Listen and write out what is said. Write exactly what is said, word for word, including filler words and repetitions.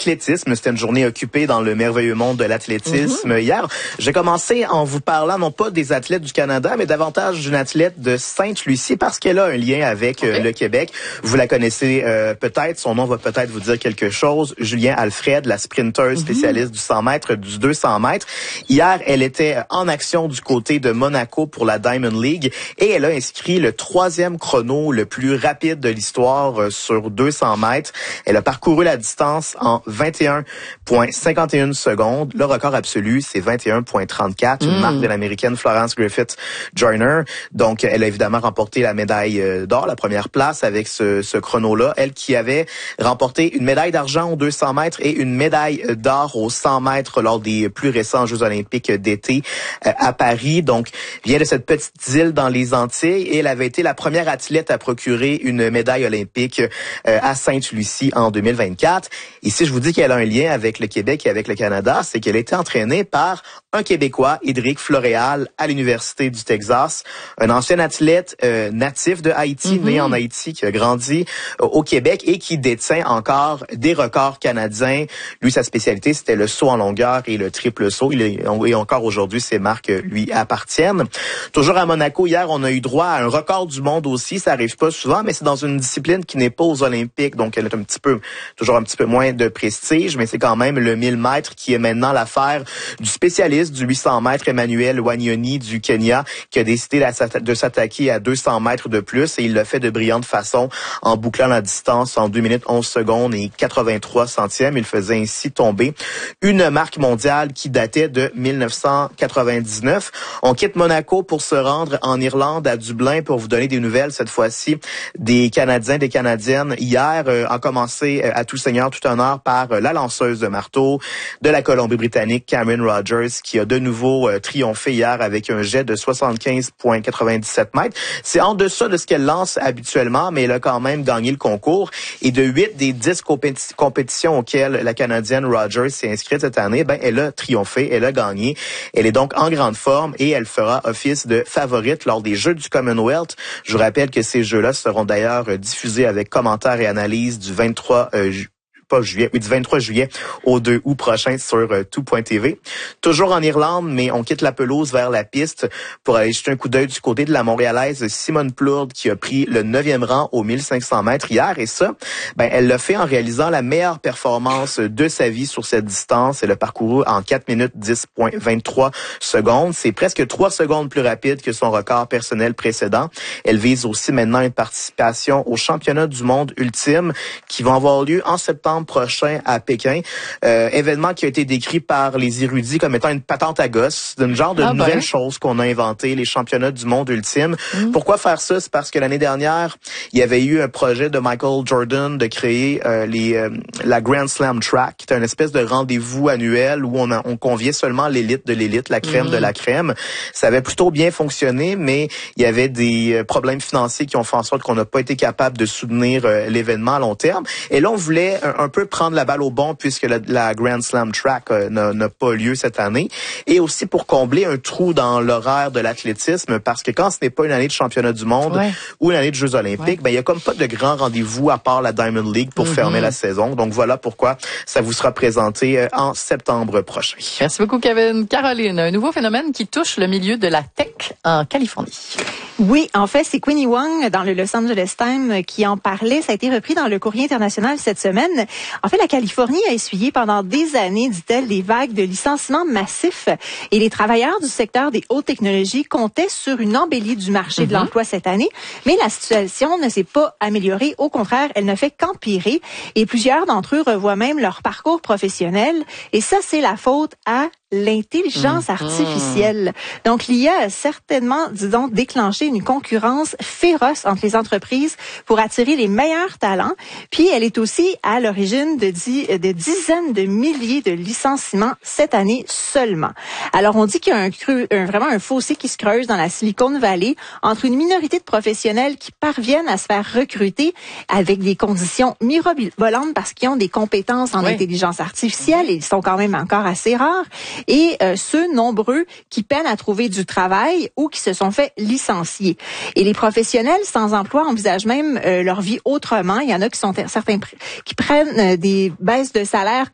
athlétisme. C'était une journée occupée dans le merveilleux monde de l'athlétisme mm-hmm. hier. J'ai commencé en vous parlant non pas des athlètes du Canada, mais davantage d'une athlète de Sainte-Lucie parce qu'elle a un lien avec okay. euh, le Québec. Vous la connaissez euh, peut-être, son nom va peut-être vous dire quelque chose. Julien Alfred, la sprinteuse mm-hmm. spécialiste du cent mètres, du deux cents mètres. Hier, elle était en action du côté de Monaco pour la Diamond League et elle a inscrit le troisième chrono le plus rapide de l'histoire euh, sur deux cents mètres. Elle a parcouru la distance en vingt et un virgule cinquante et une secondes. Le record absolu, c'est vingt et un virgule trente-quatre, mm. une marque de l'américaine Florence Griffith Joyner. Donc, elle a évidemment remporté la médaille d'or, la première place avec ce, ce chrono-là. Elle qui avait remporté une médaille d'argent aux deux cents mètres et une médaille d'or aux cent mètres lors des plus récents Jeux olympiques d'été euh, à Paris. Donc, vient de cette petite île dans les Antilles et elle avait été la première athlète à procurer une médaille olympique euh, à Sainte-Lucie en deux mille vingt-quatre. Et si je vous dis qu'elle a un lien avec le Québec et avec le Canada, c'est qu'elle a été entraînée par un Québécois, Édric Floréal, à l'Université du Texas, un ancien athlète euh, natif de Haïti, mm-hmm. né en Haïti, qui a grandi euh, au Québec et qui détient encore des records canadiens. Lui, sa spécialité, c'était le saut en longueur et le triple saut. Il est, et encore aujourd'hui, ces marques lui appartiennent. Toujours à Monaco, hier, on a eu droit à un record du monde aussi. Ça arrive pas souvent, mais c'est dans une discipline qui n'est pas aux Olympiques, donc elle est un petit peu, toujours un petit peu moins de prestige, mais c'est quand même le mille mètres qui est maintenant l'affaire du spécialiste du huit cents mètres, Emmanuel Wanyoni du Kenya, qui a décidé de s'attaquer à deux cents mètres de plus et il l'a fait de brillante façon en bouclant la distance en deux minutes onze secondes et quatre-vingt-trois centièmes. Il faisait ainsi tomber une marque mondiale qui datait de mille neuf cent quatre-vingt-dix-neuf. On quitte Monaco pour se rendre en Irlande, à Dublin, pour vous donner des nouvelles, cette fois-ci, des Canadiens, des Canadiennes. Hier, euh, a commencé euh, à tout seigneur, tout honneur par euh, la lanceuse de marteau de la Colombie-Britannique, Cameron Rogers, qui a de nouveau euh, triomphé hier avec un jet de soixante-quinze virgule quatre-vingt-dix-sept mètres. C'est en deçà de ce qu'elle lance habituellement, mais elle a quand même gagné le concours. Et de huit des dix compéti- compétitions auxquelles la Canadienne Rogers s'est inscrite cette année, ben elle a triomphé, elle a gagné. Elle est donc en grande forme et elle fera office de favorite lors des Jeux du Commonwealth. Je vous rappelle que ces Jeux-là seront d'ailleurs diffusés avec commentaires et analyses du vingt-trois euh, ju- pas juillet, oui, du vingt-trois juillet au deux août prochain sur euh, tout point t v. Toujours en Irlande, mais on quitte la pelouse vers la piste pour aller jeter un coup d'œil du côté de la Montréalaise Simone Plourde qui a pris le neuvième rang aux mille cinq cents mètres hier. Et ça, ben, elle l'a fait en réalisant la meilleure performance de sa vie sur cette distance. Elle a parcouru en quatre minutes dix virgule vingt-trois secondes. C'est presque trois secondes plus rapide que son record personnel précédent. Elle vise aussi maintenant une participation aux championnats du monde ultime qui vont avoir lieu en septembre prochain à Pékin. Euh, événement qui a été décrit par les érudits comme étant une patente à gosse, d'une genre de ah nouvelle ben. chose qu'on a inventé, les championnats du monde ultime. Mmh. Pourquoi faire ça? C'est parce que l'année dernière, il y avait eu un projet de Michael Jordan de créer euh, les euh, la Grand Slam Track, qui était une espèce de rendez-vous annuel où on, a, on conviait seulement l'élite de l'élite, la crème mmh. de la crème. Ça avait plutôt bien fonctionné, mais il y avait des problèmes financiers qui ont fait en sorte qu'on n'a pas été capable de soutenir euh, l'événement à long terme. Et là, on voulait un, un peu prendre la balle au bon puisque la, la Grand Slam Track euh, n'a, n'a pas lieu cette année. Et aussi pour combler un trou dans l'horaire de l'athlétisme, parce que quand ce n'est pas une année de championnat du monde ouais. ou une année de Jeux olympiques, ouais. ben il y a comme pas de grand rendez-vous à part la Diamond League pour mm-hmm. fermer la saison. Donc voilà pourquoi ça vous sera présenté euh, en septembre prochain. Merci beaucoup, Kevin. Caroline, un nouveau phénomène qui touche le milieu de la tech en Californie. Oui, en fait, c'est Queenie Wong dans le Los Angeles Times qui en parlait. Ça a été repris dans le Courrier international cette semaine. En fait, la Californie a essuyé pendant des années, dit-elle, des vagues de licenciements massifs. Et les travailleurs du secteur des hautes technologies comptaient sur une embellie du marché mm-hmm. de l'emploi cette année. Mais la situation ne s'est pas améliorée. Au contraire, elle ne fait qu'empirer. Et plusieurs d'entre eux revoient même leur parcours professionnel. Et ça, c'est la faute à l'intelligence artificielle. Donc, l'I A a certainement, disons, déclenché une concurrence féroce entre les entreprises pour attirer les meilleurs talents. Puis, elle est aussi à l'origine de, dix, de dizaines de milliers de licenciements cette année seulement. Alors, on dit qu'il y a un, creux, un vraiment un fossé qui se creuse dans la Silicon Valley entre une minorité de professionnels qui parviennent à se faire recruter avec des conditions mirobolantes parce qu'ils ont des compétences en oui. intelligence artificielle et ils sont quand même encore assez rares. Et euh, ceux nombreux qui peinent à trouver du travail ou qui se sont fait licencier. Et les professionnels sans emploi envisagent même euh, leur vie autrement. Il y en a qui sont certains qui prennent euh, des baisses de salaire